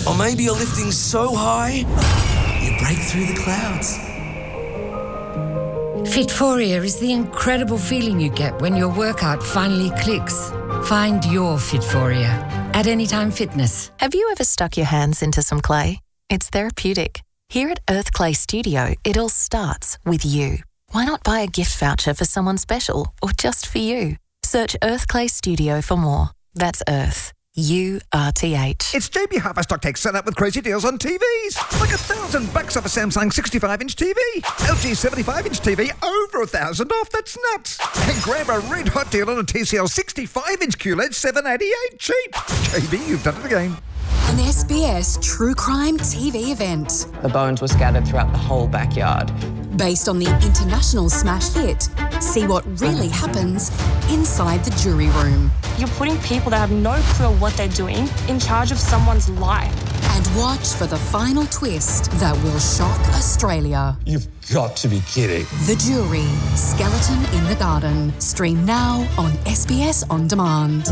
Or maybe you're lifting so high, you break through the clouds. Fitforia is the incredible feeling you get when your workout finally clicks. Find your Fitforia at Anytime Fitness. Have you ever stuck your hands into some clay? It's therapeutic. Here at Earth Clay Studio, it all starts with you. Why not buy a gift voucher for someone special or just for you? Search Earth Clay Studio for more. That's Earth. URTH. It's JB Hi-Fi Stock Take set up with crazy deals on TVs. Like $1,000 off a Samsung 65-inch TV. LG 75-inch TV, over $1,000 off. That's nuts. And grab a red hot deal on a TCL 65-inch QLED, $788 cheap. JB, you've done it again. An SBS True Crime TV event. The bones were scattered throughout the whole backyard. Based on the international smash hit, see what really happens inside the jury room. You're putting people that have no clue what they're doing in charge of someone's life. And watch for the final twist that will shock Australia. You've got to be kidding. The Jury, Skeleton in the Garden. Stream now on SBS On Demand.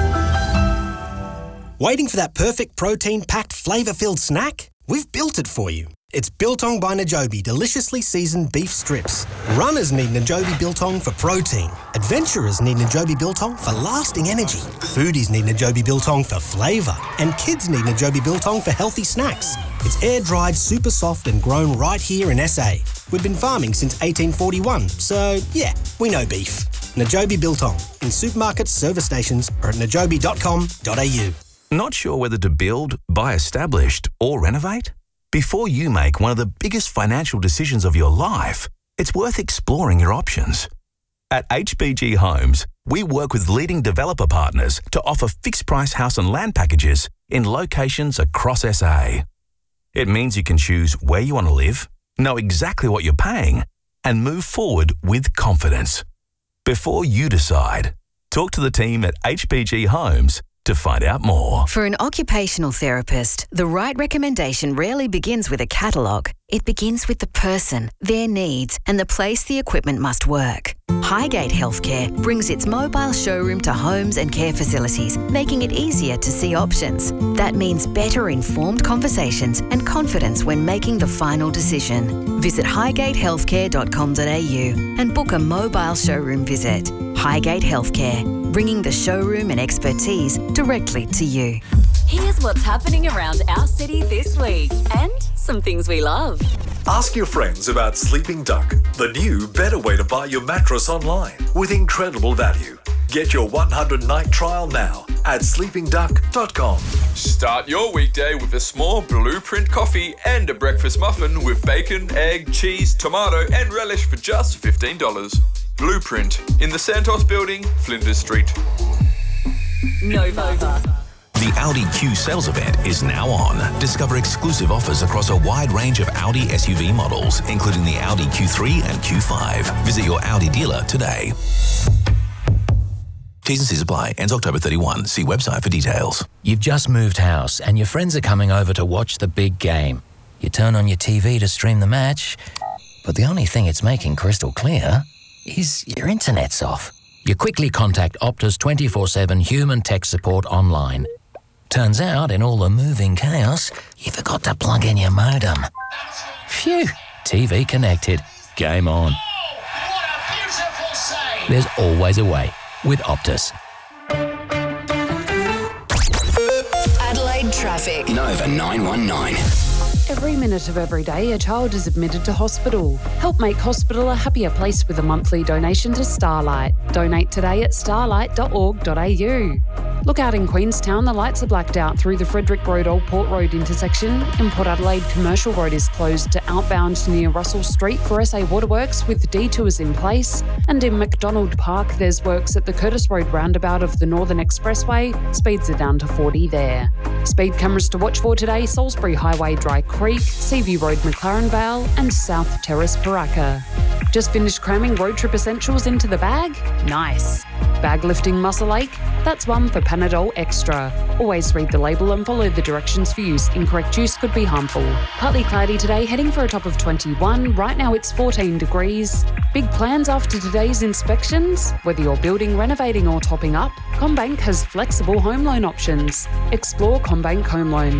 Waiting for that perfect protein-packed, flavour-filled snack? We've built it for you. It's Biltong by Najobi deliciously seasoned beef strips. Runners need Najobi Biltong for protein. Adventurers need Najobi Biltong for lasting energy. Foodies need Najobi Biltong for flavour. And kids need Najobi Biltong for healthy snacks. It's air-dried, super soft and grown right here in SA. We've been farming since 1841, so yeah, we know beef. Najobi Biltong in supermarkets, service stations or at najobi.com.au. Not sure whether to build, buy established or renovate? Before you make one of the biggest financial decisions of your life, it's worth exploring your options. At HBG Homes, we work with leading developer partners to offer fixed-price house and land packages in locations across SA. It means you can choose where you want to live, know exactly what you're paying, and move forward with confidence. Before you decide, talk to the team at HBG Homes to find out more. For an occupational therapist, the right recommendation rarely begins with a catalogue. It begins with the person, their needs, and the place the equipment must work. Highgate Healthcare brings its mobile showroom to homes and care facilities, making it easier to see options. That means better informed conversations and confidence when making the final decision. Visit highgatehealthcare.com.au and book a mobile showroom visit. Highgate Healthcare, bringing the showroom and expertise directly to you. Here's what's happening around our city this week and some things we love. Ask your friends about Sleeping Duck, the new, better way to buy your mattress online with incredible value. Get your 100-night trial now at sleepingduck.com. Start your weekday with a small Blueprint coffee and a breakfast muffin with bacon, egg, cheese, tomato and relish for just $15. Blueprint in the Santos Building, Flinders Street. Nova. The Audi Q sales event is now on. Discover exclusive offers across a wide range of Audi SUV models, including the Audi Q3 and Q5. Visit your Audi dealer today. T's and C's apply. Ends October 31. See website for details. You've just moved house and your friends are coming over to watch the big game. You turn on your TV to stream the match, but the only thing it's making crystal clear is your internet's off. You quickly contact Optus 24/7 human tech support online. Turns out, in all the moving chaos, you forgot to plug in your modem. Phew, TV connected. Game on. Oh, what a beautiful save! There's always a way with Optus. Adelaide traffic. Nova 919. Every minute of every day, a child is admitted to hospital. Help make hospital a happier place with a monthly donation to Starlight. Donate today at starlight.org.au. Look out in Queenstown, the lights are blacked out through the Frederick Road Old Port Road intersection. In Port Adelaide, Commercial Road is closed to outbound near Russell Street for SA Waterworks with detours in place. And in McDonald Park, there's works at the Curtis Road roundabout of the Northern Expressway. Speeds are down to 40 there. Speed cameras to watch for today: Salisbury Highway, Dry Creek, Seaview Road, McLaren Vale and South Terrace, Paraka. Just finished cramming road trip essentials into the bag? Nice. Bag lifting muscle ache? That's one for Panadol Extra. Always read the label and follow the directions for use. Incorrect use could be harmful. Partly cloudy today, heading for a top of 21. Right now it's 14 degrees. Big plans after today's inspections? Whether you're building, renovating or topping up, CommBank has flexible home loan options. Explore CommBank Home Loan.